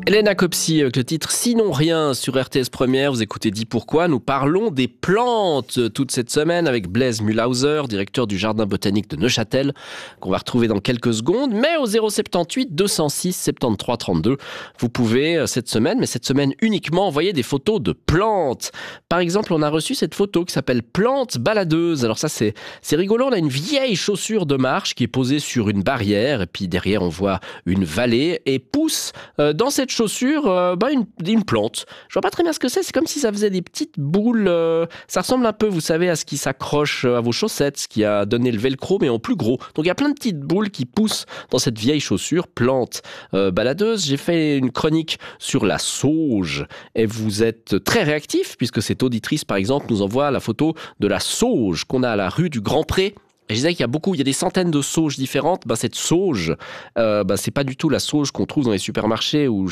Elena Copsi avec le titre « Sinon rien » sur RTS Première. Vous écoutez « Dis pourquoi ». Nous parlons des plantes toute cette semaine avec Blaise Mühlhauser, directeur du Jardin botanique de Neuchâtel, qu'on va retrouver dans quelques secondes. Mais au 078 206 73 32, vous pouvez cette semaine uniquement, envoyer des photos de plantes. Par exemple, on a reçu cette photo qui s'appelle « Plante baladeuse ». Alors ça, c'est rigolo. On a une vieille chaussure de marche qui est posée sur une barrière. Et puis derrière, on voit une vallée et pousse dans cette chaussure une plante. Je vois pas très bien ce que c'est comme si ça faisait des petites boules, ça ressemble un peu, vous savez, à ce qui s'accroche à vos chaussettes, ce qui a donné le velcro mais en plus gros. Donc il y a plein de petites boules qui poussent dans cette vieille chaussure, plante baladeuse. J'ai fait une chronique sur la sauge et vous êtes très réactifs puisque cette auditrice par exemple nous envoie la photo de la sauge qu'on a à la rue du Grand Pré. Et je disais qu'il y a des centaines de sauges différentes. Cette sauge, c'est pas du tout la sauge qu'on trouve dans les supermarchés ou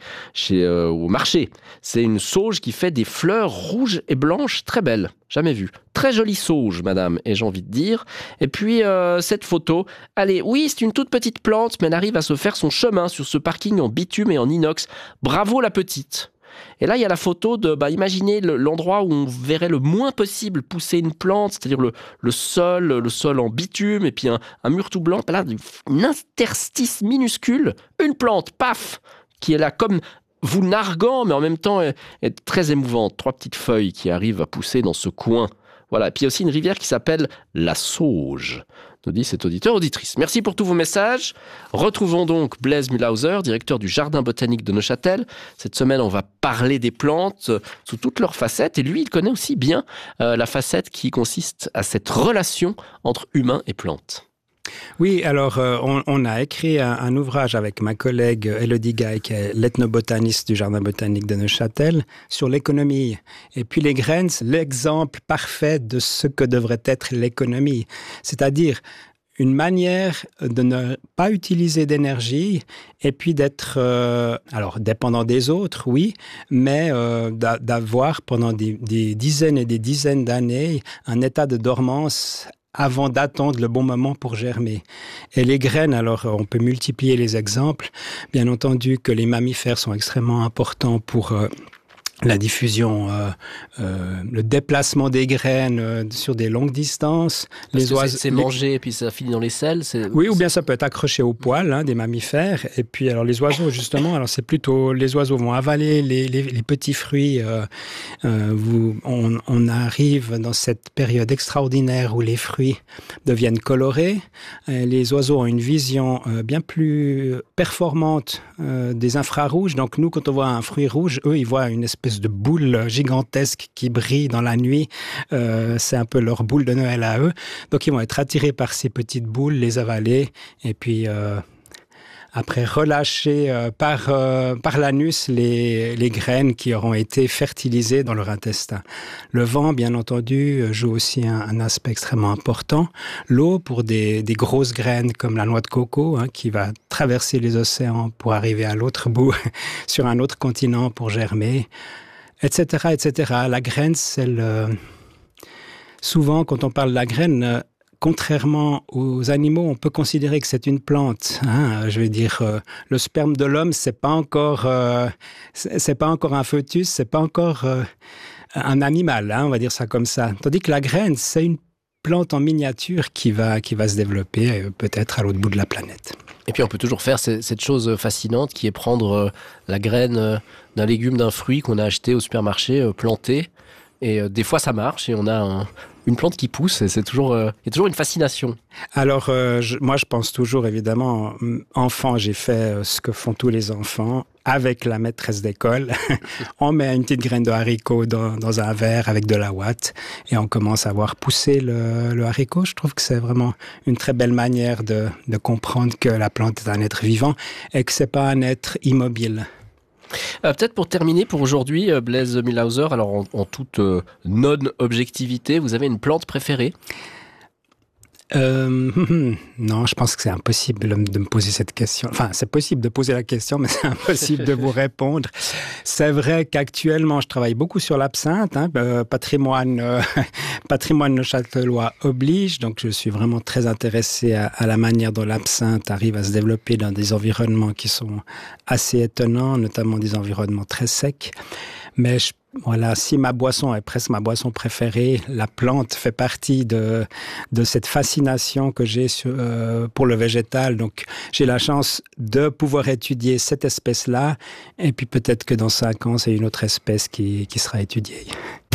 au marché. C'est une sauge qui fait des fleurs rouges et blanches très belles. Jamais vu. Très jolie sauge, madame, ai-je envie de dire. Et puis, cette photo, allez, oui, c'est une toute petite plante, mais elle arrive à se faire son chemin sur ce parking en bitume et en inox. Bravo la petite. Et là, il y a la photo de, imaginez l'endroit où on verrait le moins possible pousser une plante, c'est-à-dire le sol en bitume, et puis un mur tout blanc. Là, un interstice minuscule, une plante, paf, qui est là comme vous narguant, mais en même temps est très émouvante. 3 petites feuilles qui arrivent à pousser dans ce coin. Voilà. Et puis il y a aussi une rivière qui s'appelle la Sauge, nous dit cet auditeur-auditrice. Merci pour tous vos messages. Retrouvons donc Blaise Mühlhauser, directeur du Jardin botanique de Neuchâtel. Cette semaine, on va parler des plantes sous toutes leurs facettes. Et lui, il connaît aussi bien la facette qui consiste à cette relation entre humains et plantes. Oui, alors on a écrit un ouvrage avec ma collègue Elodie Gaille, qui est l'ethnobotaniste du Jardin botanique de Neuchâtel, sur l'économie. Et puis les graines, c'est l'exemple parfait de ce que devrait être l'économie. C'est-à-dire une manière de ne pas utiliser d'énergie et puis d'être, dépendant des autres, oui, mais d'avoir pendant des dizaines et des dizaines d'années un état de dormance avant d'attendre le bon moment pour germer. Et les graines, alors on peut multiplier les exemples. Bien entendu que les mammifères sont extrêmement importants pour la diffusion, le déplacement des graines sur des longues distances. Les oiseaux, c'est mangé et puis ça finit dans les selles. Oui, ou bien ça peut être accroché au poil des mammifères. Et puis alors les oiseaux justement, alors c'est plutôt les oiseaux vont avaler les petits fruits. On arrive dans cette période extraordinaire où les fruits deviennent colorés. Les oiseaux ont une vision bien plus performante des infrarouges. Donc nous, quand on voit un fruit rouge, eux, ils voient une espèce de boule gigantesque qui brille dans la nuit. C'est un peu leur boule de Noël à eux. Donc, ils vont être attirés par ces petites boules, les avaler, et puis après relâcher par l'anus les graines qui auront été fertilisées dans leur intestin. Le vent, bien entendu, joue aussi un aspect extrêmement important. L'eau, pour des grosses graines comme la noix de coco, qui va traverser les océans pour arriver à l'autre bout, sur un autre continent pour germer, etc., etc. La graine, c'est souvent, quand on parle de la graine, contrairement aux animaux, on peut considérer que c'est une plante. Je veux dire, le sperme de l'homme, c'est pas encore un fœtus, c'est pas encore un animal. On va dire ça comme ça. Tandis que la graine, c'est une plante en miniature qui va se développer peut-être à l'autre bout de la planète. Et puis on peut toujours faire cette chose fascinante qui est prendre la graine d'un légume, d'un fruit qu'on a acheté au supermarché, planté. Et des fois ça marche et on a une plante qui pousse. Et il y a toujours une fascination. Alors moi je pense toujours évidemment, enfant, j'ai fait ce que font tous les enfants. Avec la maîtresse d'école, on met une petite graine de haricot dans un verre avec de la ouate et on commence à voir pousser le haricot. Je trouve que c'est vraiment une très belle manière de comprendre que la plante est un être vivant et que c'est pas un être immobile. Peut-être pour terminer pour aujourd'hui, Blaise Mühlhauser, alors en toute non-objectivité, vous avez une plante préférée ? Non, je pense que c'est impossible de me poser cette question. Enfin, c'est possible de poser la question, mais c'est impossible de vous répondre. C'est vrai qu'actuellement, je travaille beaucoup sur l'absinthe. Patrimoine neuchâtelois oblige. Donc, je suis vraiment très intéressé à la manière dont l'absinthe arrive à se développer dans des environnements qui sont assez étonnants, notamment des environnements très secs. Mais voilà, si ma boisson est presque ma boisson préférée, la plante fait partie de cette fascination que j'ai pour le végétal. Donc, j'ai la chance de pouvoir étudier cette espèce-là. Et puis, peut-être que dans 5 ans, c'est une autre espèce qui sera étudiée.